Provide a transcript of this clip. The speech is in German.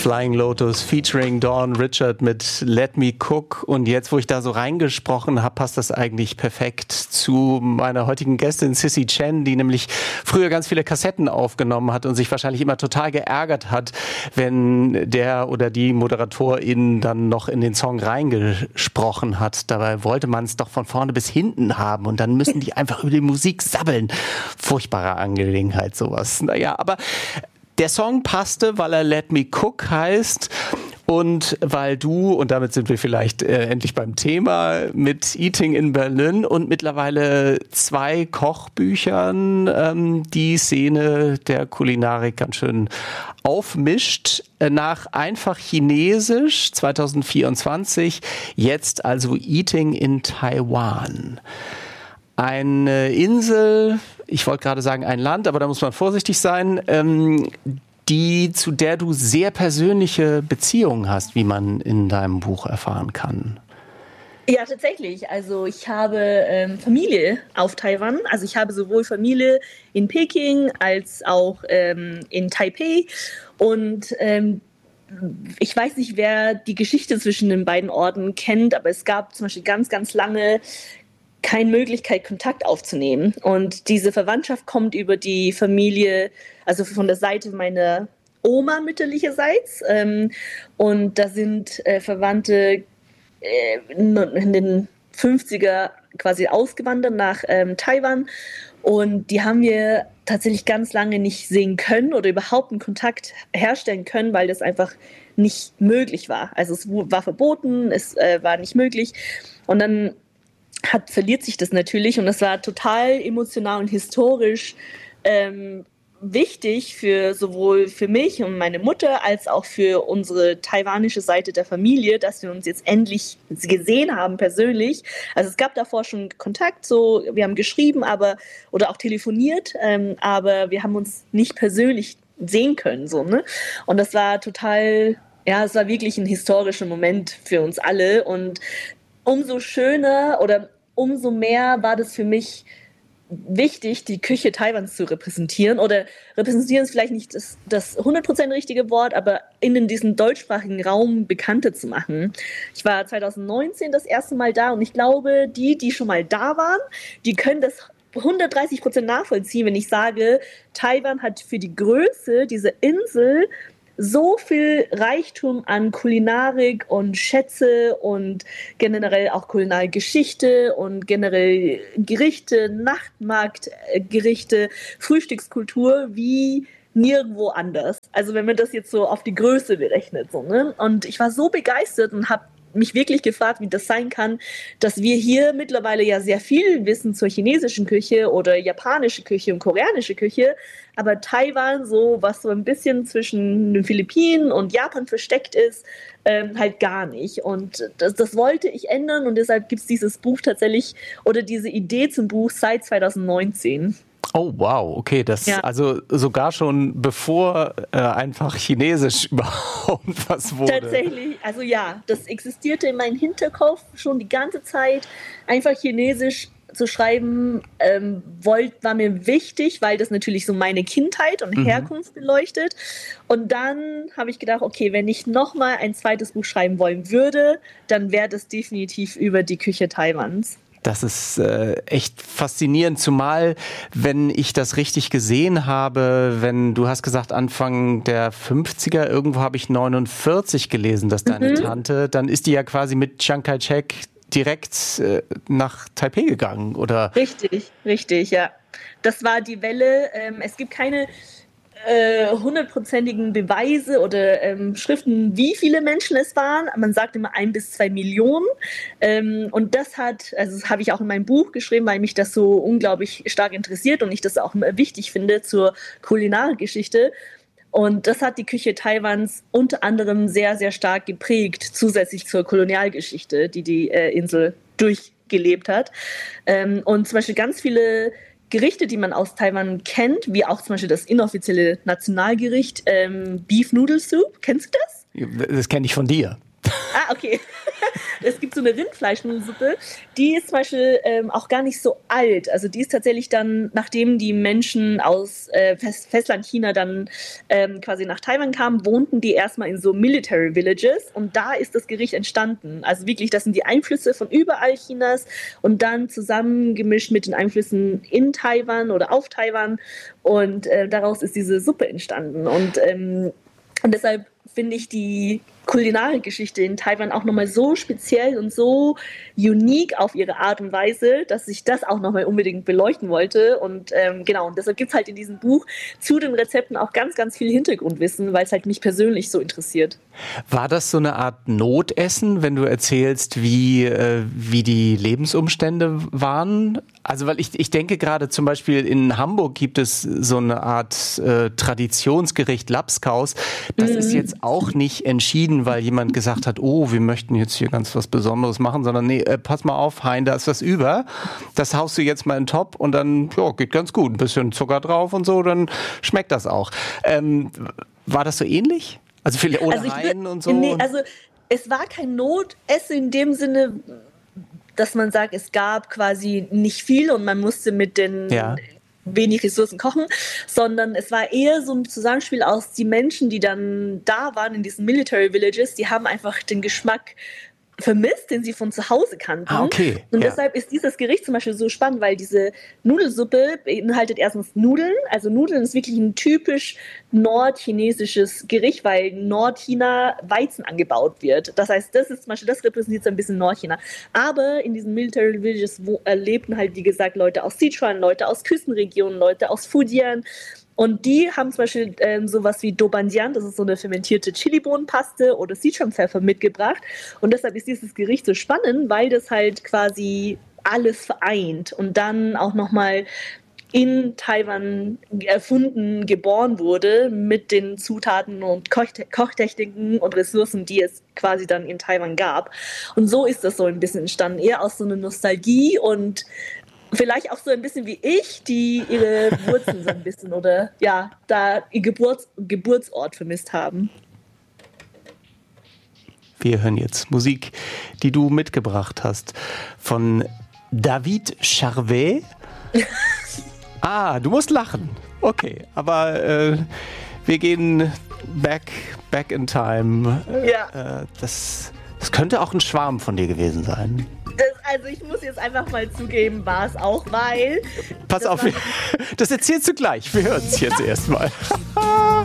Flying Lotus featuring Dawn Richard mit Let Me Cook. Und jetzt, wo ich da so reingesprochen habe, passt das eigentlich perfekt zu meiner heutigen Gästin Sissy Chen, die nämlich früher ganz viele Kassetten aufgenommen hat und sich wahrscheinlich immer total geärgert hat, wenn der oder die Moderatorin dann noch in den Song reingesprochen hat. Dabei wollte man es doch von vorne bis hinten haben und dann müssen die einfach über die Musik sabbeln. Furchtbare Angelegenheit, sowas. Naja, aber der Song passte, weil er Let Me Cook heißt und weil du, und damit sind wir vielleicht endlich beim Thema, mit Eating in Berlin und mittlerweile 2 Kochbüchern die Szene der Kulinarik ganz schön aufmischt. Nach Einfach Chinesisch 2024, jetzt also Eating in Taiwan. Eine Insel, ich wollte gerade sagen ein Land, aber da muss man vorsichtig sein, zu der du sehr persönliche Beziehungen hast, wie man in deinem Buch erfahren kann. Ja, tatsächlich. Also ich habe Familie auf Taiwan. Also ich habe sowohl Familie in Peking als auch in Taipei. Und ich weiß nicht, wer die Geschichte zwischen den beiden Orten kennt, aber es gab zum Beispiel ganz, ganz lange keine Möglichkeit, Kontakt aufzunehmen. Und diese Verwandtschaft kommt über die Familie, also von der Seite meiner Oma mütterlicherseits. Und da sind Verwandte in den 50er quasi ausgewandert nach Taiwan. Und die haben wir tatsächlich ganz lange nicht sehen können oder überhaupt einen Kontakt herstellen können, weil das einfach nicht möglich war. Also es war verboten, es war nicht möglich. Und dann verliert sich das natürlich und das war total emotional und historisch wichtig sowohl für mich und meine Mutter als auch für unsere taiwanische Seite der Familie, dass wir uns jetzt endlich gesehen haben persönlich. Also es gab davor schon Kontakt, so wir haben geschrieben, oder auch telefoniert, aber wir haben uns nicht persönlich sehen können, so, ne? Und das war total, ja, es war wirklich ein historischer Moment für uns alle und umso schöner oder umso mehr war das für mich wichtig, die Küche Taiwans zu repräsentieren. Oder repräsentieren ist vielleicht nicht das 100% richtige Wort, aber in diesem deutschsprachigen Raum bekannter zu machen. Ich war 2019 das erste Mal da und ich glaube, die schon mal da waren, die können das 130% nachvollziehen, wenn ich sage, Taiwan hat für die Größe dieser Insel so viel Reichtum an Kulinarik und Schätze und generell auch Kulinargeschichte und generell Gerichte, Nachtmarktgerichte, Frühstückskultur wie nirgendwo anders. Also wenn man das jetzt so auf die Größe berechnet. So, ne? Und ich war so begeistert und habe mich wirklich gefragt, wie das sein kann, dass wir hier mittlerweile ja sehr viel wissen zur chinesischen Küche oder japanische Küche und koreanische Küche, aber Taiwan, so was so ein bisschen zwischen den Philippinen und Japan versteckt ist, halt gar nicht. Und das wollte ich ändern und deshalb gibt es dieses Buch tatsächlich oder diese Idee zum Buch seit 2019. Oh, wow, okay, das also sogar schon bevor einfach Chinesisch überhaupt was wurde. Tatsächlich, also ja, das existierte in meinem Hinterkopf schon die ganze Zeit. Einfach Chinesisch zu schreiben war mir wichtig, weil das natürlich so meine Kindheit und Herkunft beleuchtet. Und dann habe ich gedacht, okay, wenn ich nochmal ein zweites Buch schreiben wollen würde, dann wäre das definitiv über die Küche Taiwans. Das ist echt faszinierend, zumal, wenn ich das richtig gesehen habe, du hast gesagt Anfang der 50er, irgendwo habe ich 49 gelesen, dass deine Tante, dann ist die ja quasi mit Chiang Kai-shek direkt nach Taipei gegangen, oder? Richtig, ja. Das war die Welle. Es gibt keine 100%igen Beweise oder Schriften, wie viele Menschen es waren. Man sagt immer 1 bis 2 Millionen. Und das habe ich auch in meinem Buch geschrieben, weil mich das so unglaublich stark interessiert und ich das auch wichtig finde zur Kulinargeschichte. Und das hat die Küche Taiwans unter anderem sehr, sehr stark geprägt, zusätzlich zur Kolonialgeschichte, die Insel durchgelebt hat. Und zum Beispiel ganz viele Gerichte, die man aus Taiwan kennt, wie auch zum Beispiel das inoffizielle Nationalgericht Beef Noodle Soup. Kennst du das? Das kenne ich von dir. Ah, okay. Es gibt so eine Rindfleischnudelsuppe, die ist zum Beispiel auch gar nicht so alt. Also die ist tatsächlich dann, nachdem die Menschen aus Festland China dann quasi nach Taiwan kamen, wohnten die erstmal in so Military Villages und da ist das Gericht entstanden. Also wirklich, das sind die Einflüsse von überall Chinas und dann zusammengemischt mit den Einflüssen in Taiwan oder auf Taiwan und daraus ist diese Suppe entstanden. Und deshalb finde ich die Kulinarik-Geschichte in Taiwan auch nochmal so speziell und so unique auf ihre Art und Weise, dass ich das auch nochmal unbedingt beleuchten wollte. Und genau, und deshalb gibt es halt in diesem Buch zu den Rezepten auch ganz, ganz viel Hintergrundwissen, weil es halt mich persönlich so interessiert. War das so eine Art Notessen, wenn du erzählst, wie die Lebensumstände waren? Also weil ich denke gerade zum Beispiel in Hamburg gibt es so eine Art Traditionsgericht Labskaus. Das ist jetzt auch nicht entschieden, weil jemand gesagt hat, oh, wir möchten jetzt hier ganz was Besonderes machen, sondern nee, pass mal auf, Hein, da ist was über. Das haust du jetzt mal in den Topf und dann geht ganz gut. Ein bisschen Zucker drauf und so, dann schmeckt das auch. War das so ähnlich? Also viele Ohnehin und so? Nee, also es war kein Notessen in dem Sinne, dass man sagt, es gab quasi nicht viel und man musste mit den wenig Ressourcen kochen, sondern es war eher so ein Zusammenspiel aus die Menschen, die dann da waren in diesen Military Villages, die haben einfach den Geschmack vermisst, den sie von zu Hause kannten. Ah, okay. Und deshalb ist dieses Gericht zum Beispiel so spannend, weil diese Nudelsuppe beinhaltet erstens Nudeln. Also Nudeln ist wirklich ein typisch nordchinesisches Gericht, weil in Nordchina Weizen angebaut wird. Das heißt, das ist zum Beispiel, das repräsentiert so ein bisschen Nordchina. Aber in diesen Military Villages lebten halt, wie gesagt, Leute aus Sichuan, Leute aus Küstenregionen, Leute aus Fujian. Und die haben zum Beispiel sowas wie Doubanjian, das ist so eine fermentierte Chilibohnenpaste oder Sichuan-Pfeffer mitgebracht. Und deshalb ist dieses Gericht so spannend, weil das halt quasi alles vereint und dann auch nochmal in Taiwan erfunden, geboren wurde mit den Zutaten und Kochtechniken und Ressourcen, die es quasi dann in Taiwan gab. Und so ist das so ein bisschen entstanden, eher aus so einer Nostalgie und vielleicht auch so ein bisschen wie ich, die ihre Wurzeln so ein bisschen oder da ihr Geburtsort vermisst haben. Wir hören jetzt Musik, die du mitgebracht hast, von David Charvet. Du musst lachen. Okay, aber wir gehen back in time. Ja. Das könnte auch ein Schwarm von dir gewesen sein. Also ich muss jetzt einfach mal zugeben, war es auch, weil... Pass auf, das erzählst du gleich. Wir hören es jetzt erstmal.